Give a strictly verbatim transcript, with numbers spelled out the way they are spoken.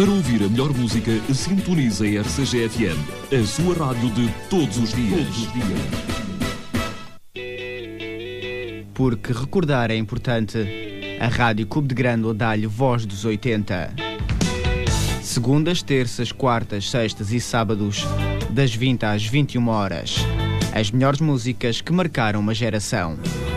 Para ouvir a melhor música, sintonize a R C G F M, a sua rádio de todos os dias. Todos os dias. Porque recordar é importante. A Rádio Clube de Grândola dá-lhe voz dos oitenta. Segundas, terças, quartas, sextas e sábados, das vinte às vinte e uma horas. As melhores músicas que marcaram uma geração.